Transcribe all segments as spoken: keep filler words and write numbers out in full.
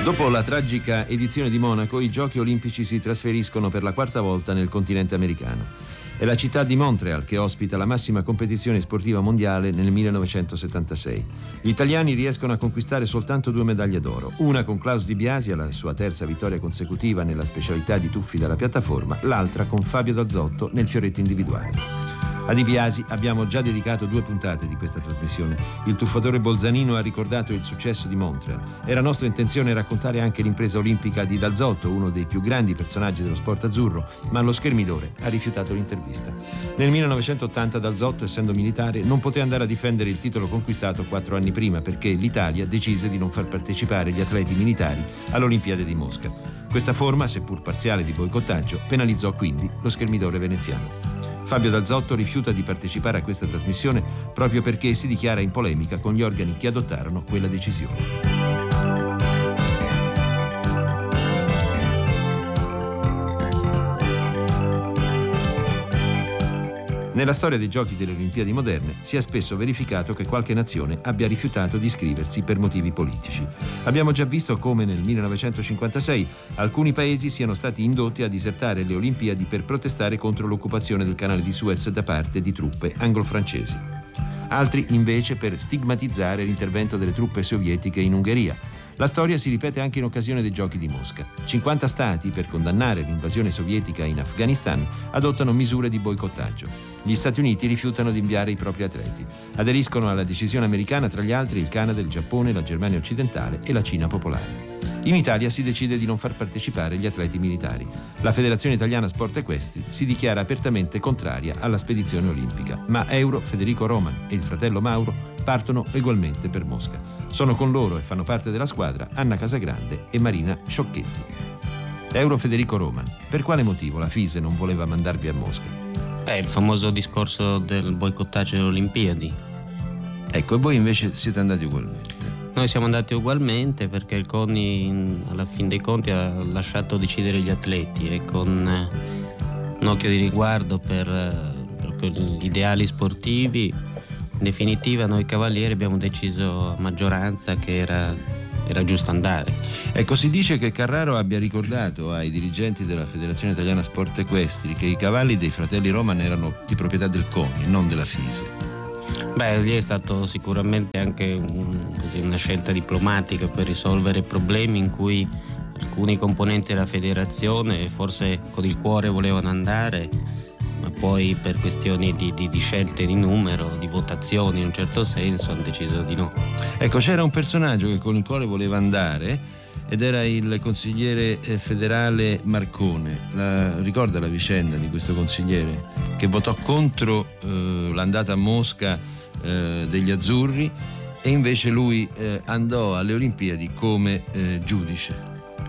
Dopo la tragica edizione di Monaco, i Giochi olimpici si trasferiscono per la quarta volta nel continente americano. È la città di Montreal che ospita la massima competizione sportiva mondiale nel millenovecentosettantasei. Gli italiani riescono a conquistare soltanto due medaglie d'oro, una con Klaus Di Biasi alla sua terza vittoria consecutiva nella specialità di tuffi dalla piattaforma, l'altra con Fabio Dazzotto nel fioretto individuale. A Di Biasi abbiamo già dedicato due puntate di questa trasmissione. Il tuffatore bolzanino ha ricordato il successo di Montreal. Era nostra intenzione raccontare anche l'impresa olimpica di Dazzotto, uno dei più grandi personaggi dello sport azzurro, ma lo schermidore ha rifiutato l'intervista. Nel millenovecentottanta Dazzotto, essendo militare, non poté andare a difendere il titolo conquistato quattro anni prima perché l'Italia decise di non far partecipare gli atleti militari all'Olimpiade di Mosca. Questa forma, seppur parziale di boicottaggio, penalizzò quindi lo schermidore veneziano. Fabio Dazzotto rifiuta di partecipare a questa trasmissione proprio perché si dichiara in polemica con gli organi che adottarono quella decisione. Nella storia dei giochi delle Olimpiadi moderne si è spesso verificato che qualche nazione abbia rifiutato di iscriversi per motivi politici. Abbiamo già visto come nel millenovecentocinquantasei alcuni paesi siano stati indotti a disertare le Olimpiadi per protestare contro l'occupazione del canale di Suez da parte di truppe anglo-francesi. Altri invece per stigmatizzare l'intervento delle truppe sovietiche in Ungheria. La storia si ripete anche in occasione dei Giochi di Mosca. cinquanta stati, per condannare l'invasione sovietica in Afghanistan, adottano misure di boicottaggio. Gli Stati Uniti rifiutano di inviare i propri atleti. Aderiscono alla decisione americana tra gli altri il Canada, il Giappone, la Germania occidentale e la Cina popolare. In Italia si decide di non far partecipare gli atleti militari. La Federazione Italiana Sport Equestri si dichiara apertamente contraria alla spedizione olimpica, ma Euro, Federico Roman e il fratello Mauro partono ugualmente per Mosca. Sono con loro e fanno parte della squadra Anna Casagrande e Marina Sciocchetti. Euro Federico Roman, per quale motivo la FISE non voleva mandarvi a Mosca? È il famoso discorso del boicottaggio delle Olimpiadi. Ecco, e voi invece siete andati ugualmente? Noi siamo andati ugualmente perché il CONI alla fin dei conti ha lasciato decidere gli atleti e con un occhio di riguardo per proprio gli ideali sportivi, in definitiva noi cavalieri abbiamo deciso a maggioranza che era, era giusto andare. Ecco, si dice che Carraro abbia ricordato ai dirigenti della Federazione Italiana Sport Equestri che i cavalli dei fratelli Roman erano di proprietà del CONI, non della FISE. Beh, lì è stato sicuramente anche un, così, una scelta diplomatica per risolvere problemi in cui alcuni componenti della federazione forse con il cuore volevano andare, ma poi per questioni di, di, di scelte di numero, di votazioni in un certo senso, hanno deciso di no. Ecco, c'era un personaggio che con il quale voleva andare ed era il consigliere federale Marcone. La, ricorda la vicenda di questo consigliere che votò contro eh, l'andata a Mosca eh, degli azzurri e invece lui eh, andò alle Olimpiadi come eh, giudice?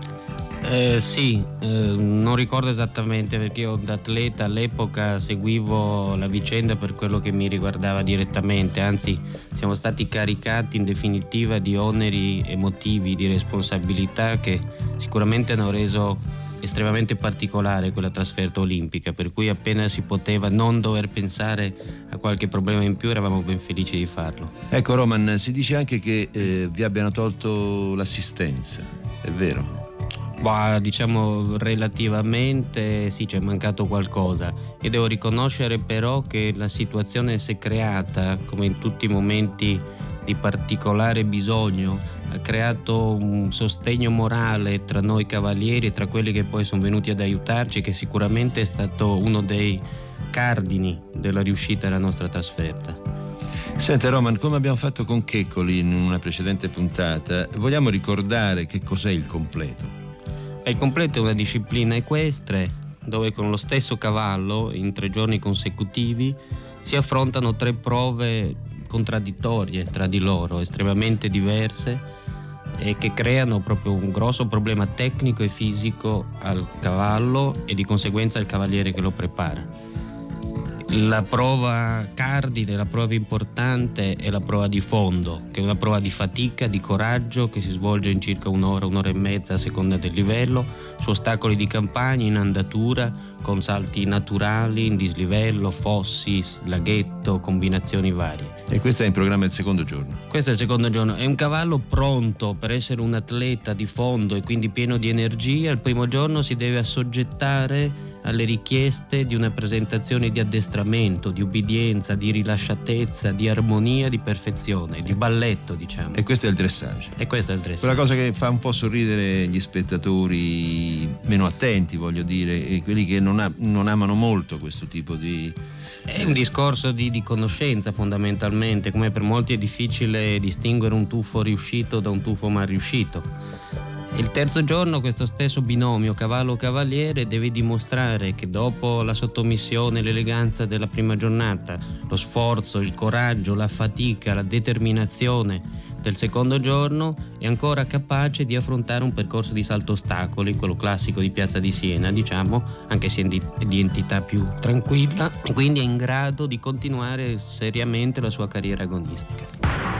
Eh, sì, eh, non ricordo esattamente perché io da atleta all'epoca seguivo la vicenda per quello che mi riguardava direttamente, anzi siamo stati caricati in definitiva di oneri emotivi, di responsabilità che sicuramente hanno reso estremamente particolare quella trasferta olimpica, per cui appena si poteva non dover pensare a qualche problema in più eravamo ben felici di farlo. Ecco Roman, si dice anche che eh, vi abbiano tolto l'assistenza, è vero? Bah, diciamo relativamente sì, c'è mancato qualcosa e devo riconoscere però che la situazione si è creata, come in tutti i momenti di particolare bisogno, ha creato un sostegno morale tra noi cavalieri e tra quelli che poi sono venuti ad aiutarci, che sicuramente è stato uno dei cardini della riuscita della nostra trasferta. Senta Roman, come abbiamo fatto con Checcoli in una precedente puntata, vogliamo ricordare che cos'è il completo? Il completo è una disciplina equestre dove con lo stesso cavallo in tre giorni consecutivi si affrontano tre prove contraddittorie tra di loro, estremamente diverse e che creano proprio un grosso problema tecnico e fisico al cavallo e di conseguenza al cavaliere che lo prepara. La prova cardine, la prova importante è la prova di fondo, che è una prova di fatica, di coraggio, che si svolge in circa un'ora, un'ora e mezza a seconda del livello, su ostacoli di campagna, in andatura, con salti naturali, in dislivello, fossi, laghetto, combinazioni varie. E questo è in programma il secondo giorno? Questo è il secondo giorno. È un cavallo pronto per essere un atleta di fondo e quindi pieno di energia. Il primo giorno si deve assoggettare alle richieste di una presentazione di addestramento, di ubbidienza, di rilasciatezza, di armonia, di perfezione, di balletto, diciamo. E questo è il dressage. E questo è il dressage. Quella cosa che fa un po' sorridere gli spettatori meno attenti, voglio dire, e quelli che non, ha, non amano molto questo tipo di... È un discorso di, di conoscenza fondamentalmente, come per molti è difficile distinguere un tuffo riuscito da un tuffo mal riuscito. Il terzo giorno questo stesso binomio cavallo-cavaliere deve dimostrare che dopo la sottomissione e l'eleganza della prima giornata, lo sforzo, il coraggio, la fatica, la determinazione del secondo giorno è ancora capace di affrontare un percorso di salto ostacoli, quello classico di Piazza di Siena, diciamo, anche se di, di entità più tranquilla, e quindi è in grado di continuare seriamente la sua carriera agonistica.